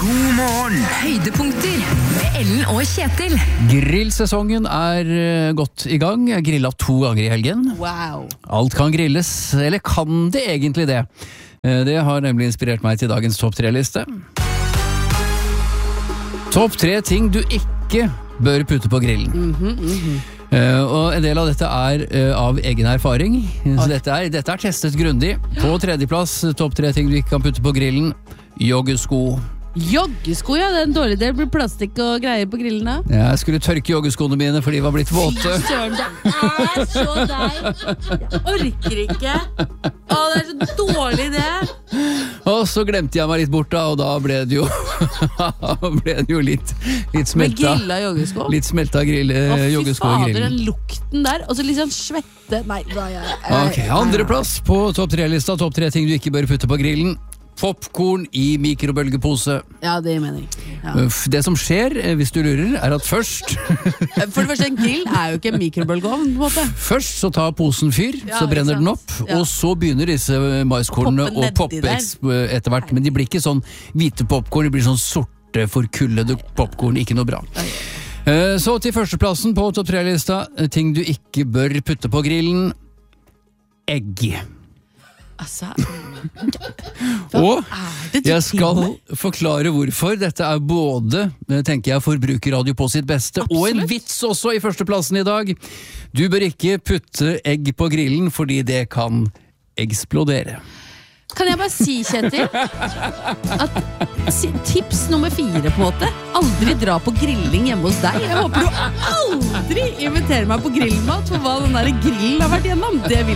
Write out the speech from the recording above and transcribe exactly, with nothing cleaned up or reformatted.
God morgen. Høydepunkter med Ellen og Kjetil. Grillsesongen er eh, godt i gang. Jeg grillet to ganger i helgen. Wow. Alt kan grilles, eller kan det egentlig det? Eh, Det har nemlig inspirert meg til dagens topp tre-liste. Topp tre ting du ikke bør putte på grillen. Mhm, mhm. Eh, og en del av dette er eh, av egen erfaring. Så dette er, dette er testet grundig. På tredjeplass, topp tre ting du ikke kan putte på grillen. Joggesko. Joggesko, ja, det er en dårlig del. Blir plastikk og greier på grillen da. Jeg skulle tørke joggeskoene mine, for de var blitt våte. Søren, det er så deg. Jeg orker ikke. Å, det er så dårlig det. Og så glemte jeg meg litt bort da, og da ble det jo ble det jo litt, litt Med smelta. grilla joggesko. Litt smelta grill, Å, fy joggesko i fader, grillen. den lukten der. Og så litt sånn svette. Nei, da er jeg... Ok, andreplass på topp tre-lista. Topp tre ting du ikke bør putte på grillen. Popcorn i mikrobølgepose. Ja, det gir mening. Ja. F- Det som skjer, eh, hvis du lurer, er at først For det første, en grill er jo ikke en mikrobølgeovn, på en måte. Først så tar posen fyr, Ja, så brenner ikke den sant? opp, Ja. og så begynner disse maiskornene Poppe å nedi poppe der. eks- etter hvert. Men de blir ikke sånn hvite popcorn, de blir sånn sorte, forkullede popcorn. Ikke noe bra. Eh, Så til førsteplassen på topp tre-lista. Ting du ikke bør putte på grillen. Egg. Altså, Og er det du jeg skal finner? forklare hvorfor. Dette er både, eh, tenker jeg, forbrukerradio på sitt beste, og en Absolutt. vits også i førsteplassen i dag. Du bør ikke putte egg på grillen, fordi det kan eksplodere. Kan jeg bare si, Kjetil, at si- tips nummer fire på en måte, aldri dra på grilling hjemme hos deg. Jeg håper du aldri inviterer meg på grillmat, for hva den der grillen har vært gjennom, det vil